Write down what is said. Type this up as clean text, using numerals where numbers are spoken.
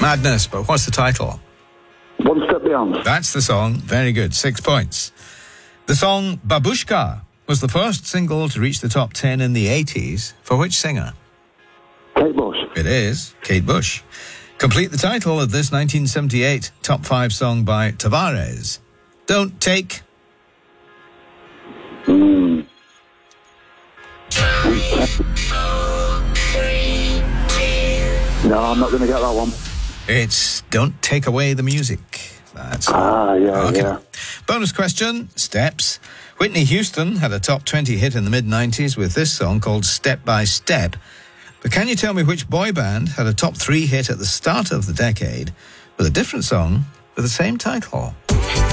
Madness, but what's the title? One Step Beyond. That's the song. Very good. 6 points. The song Babushka was the first single to reach the top 10 in the 80s. For which singer? Kate Bush. It is Kate Bush. Complete the title of this 1978 top 5 song by Tavares. Don't Take. No, I'm not going to get that one. It's Don't Take Away the Music. That's yeah. Bonus question, Steps. Whitney Houston had a top 20 hit in the mid-90s with this song called Step by Step. But can you tell me which boy band had a top 3 hit at the start of the decade with a different song with the same title?